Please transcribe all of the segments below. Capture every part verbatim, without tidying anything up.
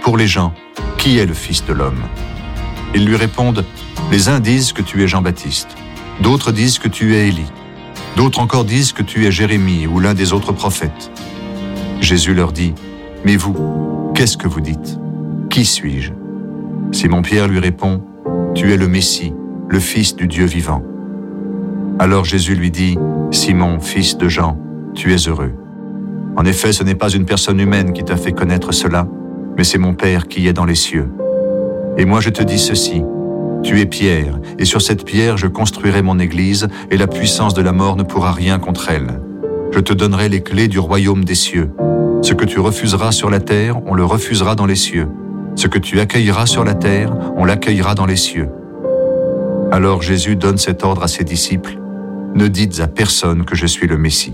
Pour les gens, qui est le Fils de l'homme ? Ils lui répondent, les uns disent que tu es Jean-Baptiste, d'autres disent que tu es Élie, d'autres encore disent que tu es Jérémie ou l'un des autres prophètes. Jésus leur dit, mais vous, qu'est-ce que vous dites ? Qui suis-je ? Simon-Pierre lui répond, tu es le Messie, le Fils du Dieu vivant. Alors Jésus lui dit, Simon, fils de Jean, tu es heureux. En effet, ce n'est pas une personne humaine qui t'a fait connaître cela, mais c'est mon Père qui est dans les cieux. Et moi je te dis ceci, tu es Pierre, et sur cette pierre je construirai mon église, et la puissance de la mort ne pourra rien contre elle. Je te donnerai les clés du royaume des cieux. Ce que tu refuseras sur la terre, on le refusera dans les cieux. Ce que tu accueilleras sur la terre, on l'accueillera dans les cieux. Alors Jésus donne cet ordre à ses disciples, ne dites à personne que je suis le Messie.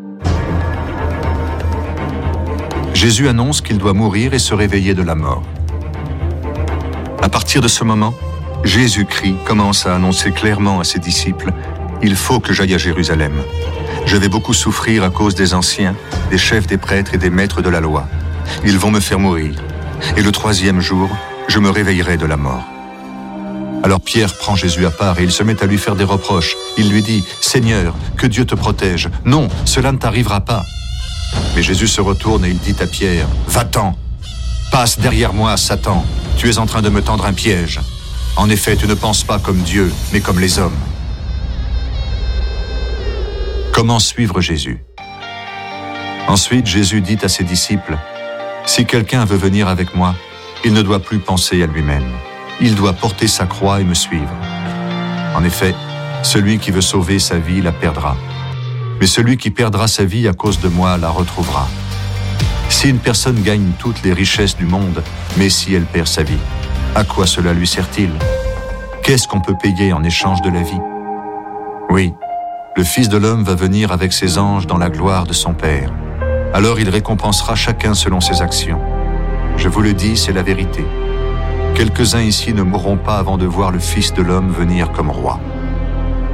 Jésus annonce qu'il doit mourir et se réveiller de la mort. À partir de ce moment, Jésus-Christ commence à annoncer clairement à ses disciples « Il faut que j'aille à Jérusalem. Je vais beaucoup souffrir à cause des anciens, des chefs des prêtres et des maîtres de la loi. Ils vont me faire mourir. Et le troisième jour, je me réveillerai de la mort. » Alors Pierre prend Jésus à part et il se met à lui faire des reproches. Il lui dit « Seigneur, que Dieu te protège. Non, cela ne t'arrivera pas. » Mais Jésus se retourne et il dit à Pierre « Va-t'en, passe derrière moi, Satan. Tu es en train de me tendre un piège. En effet, tu ne penses pas comme Dieu, mais comme les hommes. » Comment suivre Jésus ? Ensuite, Jésus dit à ses disciples « Si quelqu'un veut venir avec moi, il ne doit plus penser à lui-même. Il doit porter sa croix et me suivre. En effet, celui qui veut sauver sa vie la perdra. Mais celui qui perdra sa vie à cause de moi la retrouvera. Si une personne gagne toutes les richesses du monde, mais si elle perd sa vie, à quoi cela lui sert-il ? Qu'est-ce qu'on peut payer en échange de la vie ? Oui, le Fils de l'homme va venir avec ses anges dans la gloire de son Père. Alors il récompensera chacun selon ses actions. Je vous le dis, c'est la vérité. Quelques-uns ici ne mourront pas avant de voir le Fils de l'homme venir comme roi.